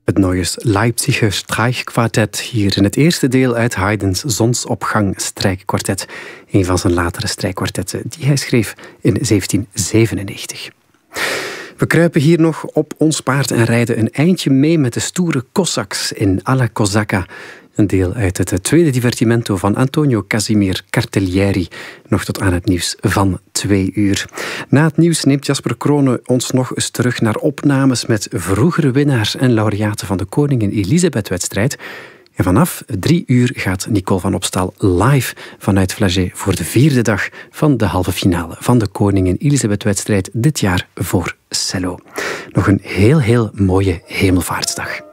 Het Neues Leipziger Streichquartett, hier in het eerste deel uit Haydn's Zonsopgang strijkkwartet. Een van zijn latere strijkkwartetten die hij schreef in 1797. We kruipen hier nog op ons paard en rijden een eindje mee met de stoere Cossacks in Alla Cossacca. Een deel uit het tweede divertimento van Antonio Casimir Cartellieri. Nog tot aan het nieuws van 2 uur. Na het nieuws neemt Jasper Kronen ons nog eens terug naar opnames met vroegere winnaars en laureaten van de Koningin Elisabeth-wedstrijd. En vanaf 3 uur gaat Nicole van Opstal live vanuit Flagey voor de 4e dag van de halve finale van de Koningin Elisabeth-wedstrijd dit jaar voor cello. Nog een heel mooie Hemelvaartsdag.